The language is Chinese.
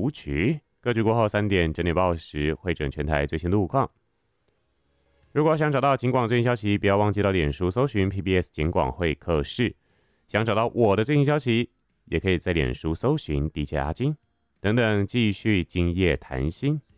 舞曲。各局过后3点整点报时，会整全台最新路况。如果想找到警广最新消息，不要忘记到脸书搜寻 PBS 警广会客室。想找到我的最新消息，也可以在脸书搜寻 DJ 阿金等等，继续今夜谈心。